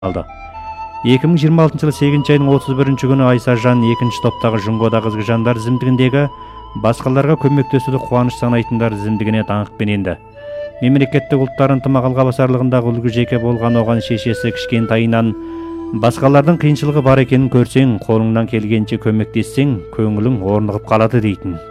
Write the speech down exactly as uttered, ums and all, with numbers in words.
алды. эки миң жыйырма алтынчы жылы сегизинчи айдын отуз биринчи күнү Айсажан экинчи топтогу Жуңгода кызгы жандар тизимдигиндеги башкаларга көмөктөшүүнү кубаныч санайтындар тизимдигине таңып энди. Мемлекеттик улуттар ынтымак алга басарлыгындагы үлгү жеке болгон оган шешеси кичкентайынан башкалардын кыйынчылыгы бар экенин көрсөң, колуңдан келгенче көмөктешсең, көңүлүң орнугуп калат дейтин.